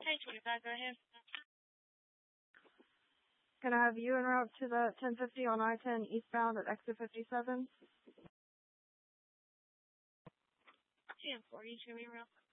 Hey, 25, go ahead. Can I have you en route to the 1050 on I-10 eastbound at exit 57? 1040, show me real quick.